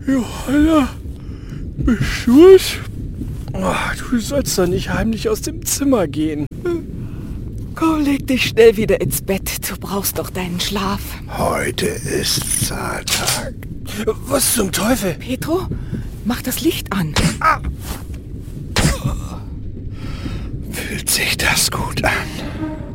Johanna, bist du es? Oh, du sollst doch nicht heimlich aus dem Zimmer gehen. Komm, leg dich schnell wieder ins Bett. Du brauchst doch deinen Schlaf. Heute ist Zahltag. Was zum Teufel? Petro, mach das Licht an. Fühlt sich das gut an?